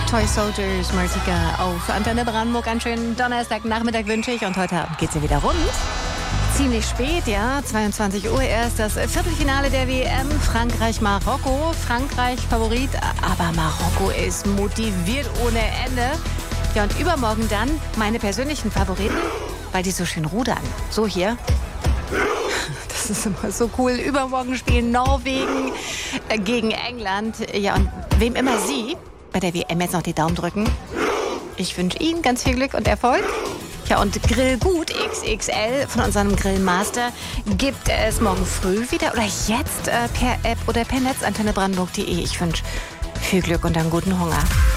Toy Soldiers, Martika auf Antenne Brandenburg. Einen schönen Donnerstagnachmittag wünsche ich und heute Abend geht's ja wieder rund. Ziemlich spät, ja, 22 Uhr erst das Viertelfinale der WM. Frankreich-Marokko. Frankreich Favorit, aber Marokko ist motiviert ohne Ende. Ja, und übermorgen dann meine persönlichen Favoriten, weil die so schön rudern. So hier. Das ist immer so cool. Übermorgen spielen Norwegen gegen England. Ja, und wem immer Sie bei der WM jetzt noch die Daumen drücken. Ich wünsche Ihnen ganz viel Glück und Erfolg. Ja, und Grillgut XXL von unserem Grillmaster gibt es morgen früh wieder oder jetzt per App oder per Netz antennebrandenburg.de. Ich wünsche viel Glück und einen guten Hunger.